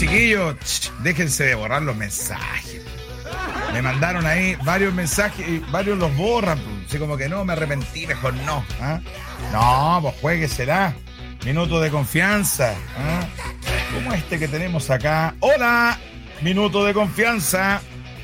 chiquillos, déjense de borrar los mensajes. Me mandaron ahí varios mensajes y varios los borran. Así como que no, me arrepentí, mejor no. ¿Ah? No, pues jueguesela. Minuto de confianza. ¿Ah? Como este que tenemos acá. ¡Hola! Minuto de confianza.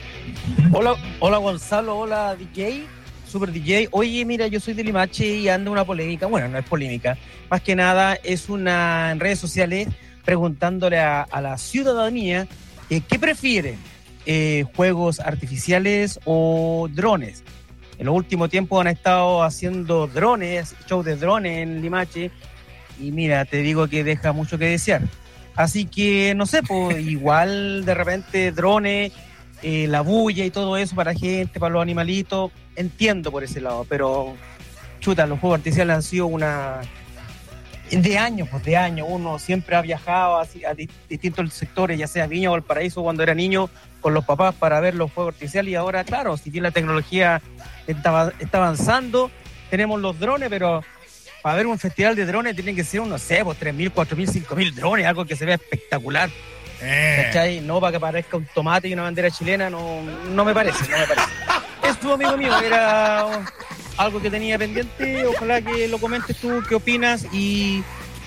Hola Gonzalo, hola DJ, Super DJ. Oye, mira, yo soy de Limache y ando una polémica. Bueno, no es polémica. Más que nada es una en redes sociales preguntándole a la ciudadanía ¿qué prefiere? ¿Juegos artificiales o drones? En los últimos tiempos han estado haciendo drones, shows de drones en Limache, y mira, te digo que deja mucho que desear. Así que, no sé, pues igual de repente drones, la bulla y todo eso para gente, para los animalitos, entiendo por ese lado, pero chuta, los juegos artificiales han sido de años, uno siempre ha viajado a distintos sectores, ya sea Viña o Valparaíso cuando era niño, con los papás para ver los fuegos artificiales, y ahora, claro, si bien la tecnología está avanzando, tenemos los drones, pero para ver un festival de drones tienen que ser, no sé, pues 3.000, 4.000, 5.000 drones, algo que se vea espectacular. ¿Cachai? No para que parezca un tomate y una bandera chilena, no me parece. Esto, amigo mío, era algo que tenía pendiente. Ojalá que lo comentes tú, qué opinas, y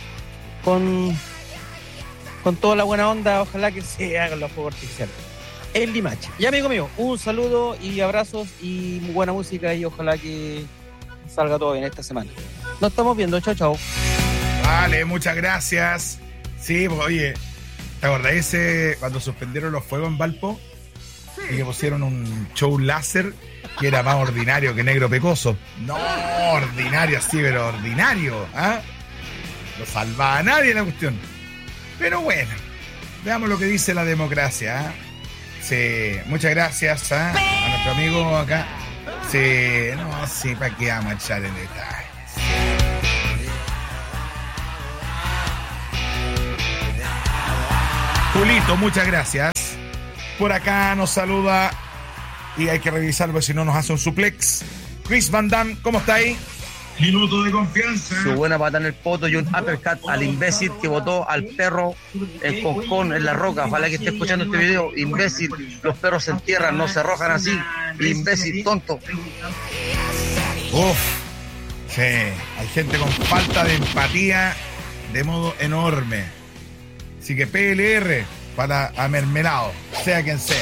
con toda la buena onda, ojalá que se hagan los fuegos artificiales en Limache. Y amigo mío, un saludo y abrazos y muy buena música, y ojalá que salga todo bien esta semana. Nos estamos viendo, chao. Vale, muchas gracias. Sí, pues, oye, ¿te acordás cuando suspendieron los fuegos en Valpo? Y que pusieron un show láser que era más ordinario que Negro Pecoso. No, ordinario, sí, pero ordinario. ¿Ah? No salvaba a nadie la cuestión. Pero bueno, veamos lo que dice la democracia. ¿Ah? Sí, muchas gracias a nuestro amigo acá. Sí, no, sí, para qué vamos a echar en detalles. Julito, muchas gracias. Por acá nos saluda, y hay que revisar porque si no nos hace un suplex, Chris Van Damme, ¿cómo está ahí? Minuto de confianza. Su buena pata en el poto y un uppercut al imbécil que botó al perro el concón en la roca. Ojalá que esté escuchando este video. Imbécil, los perros se entierran, no se arrojan así. Imbécil, tonto. Uf, sí, hay gente con falta de empatía de modo enorme. Así que PLR para Amermelado, sea quien sea.